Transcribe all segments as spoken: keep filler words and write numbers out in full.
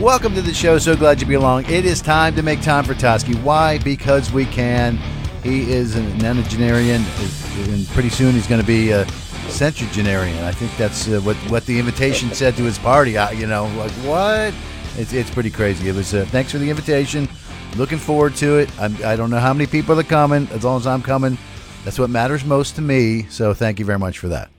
Welcome to the show. So glad you belong. It is time to make time for Toski. Why? Because we can. He is an nonagenarian, and pretty soon he's going to be a centugenarian. I think that's uh, what what the invitation said to his party. I, you know, like what? It's it's pretty crazy. It was. Uh, thanks for the invitation. Looking forward to it. I'm, I don't know how many people are coming. As long as I'm coming, that's what matters most to me. So thank you very much for that.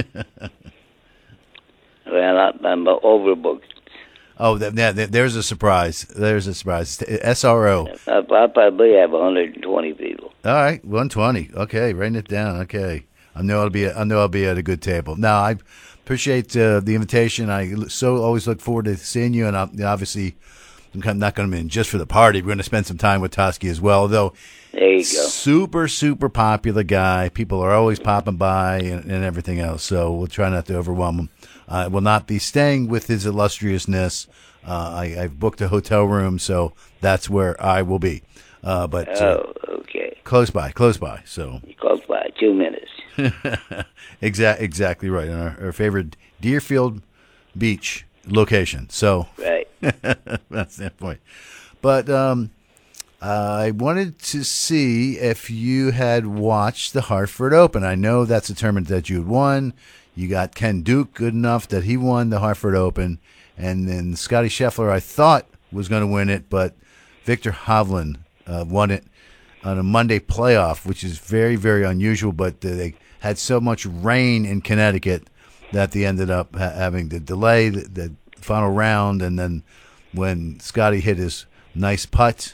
Well, I'm overbooked. Oh, th- yeah, th- there's a surprise. There's a surprise. S R O. I probably have one hundred twenty people. All right, one twenty. Okay, writing it down. Okay, I know I'll be. I know I'll be at a good table. Now, I appreciate uh, the invitation. I so always look forward to seeing you, and I'm, obviously, I'm not going to be in just for the party. We're going to spend some time with Toski as well. Though, there you go. Super, super popular guy. People are always popping by and, and everything else. So we'll try not to overwhelm him. I will not be staying with his illustriousness. Uh, I, I've booked a hotel room, so that's where I will be. Uh, but uh, oh, okay. Close by, close by. So close by, two minutes. exactly, exactly right. On our, our favorite Deerfield Beach location. So right, that's that point. But um, I wanted to see if you had watched the Hartford Open. I know that's a tournament that you had won. You got Ken Duke good enough that he won the Hartford Open. And then Scotty Scheffler, I thought, was going to win it, but Victor Hovland uh, won it on a Monday playoff, which is very, very unusual. But they had so much rain in Connecticut that they ended up ha- having to delay the, the final round. And then when Scotty hit his nice putt